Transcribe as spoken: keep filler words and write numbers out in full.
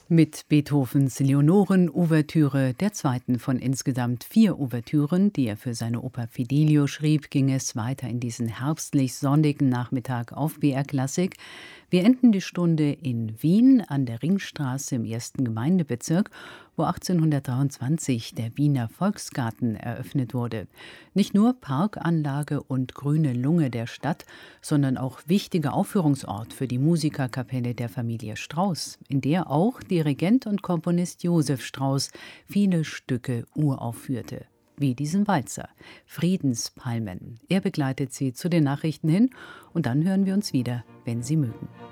Mit Beethovens Leonoren-Ouvertüre, der zweiten von insgesamt vier Ouvertüren, die er für seine Oper Fidelio schrieb, ging es weiter in diesen herbstlich-sonnigen Nachmittag auf B R Klassik. Wir enden die Stunde in Wien an der Ringstraße im ersten Gemeindebezirk, wo achtzehnhundertdreiundzwanzig der Wiener Volksgarten eröffnet wurde. Nicht nur Parkanlage und grüne Lunge der Stadt, sondern auch wichtiger Aufführungsort für die Musikerkapelle der Familie Strauss, in der auch Dirigent und Komponist Josef Strauss viele Stücke uraufführte. Wie diesen Walzer, Friedenspalmen. Er begleitet Sie zu den Nachrichten hin und dann hören wir uns wieder, wenn Sie mögen.